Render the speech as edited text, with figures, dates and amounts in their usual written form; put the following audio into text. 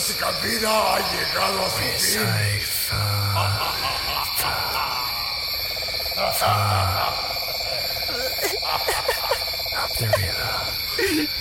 fantástica vida ha llegado a su fin. Up the river.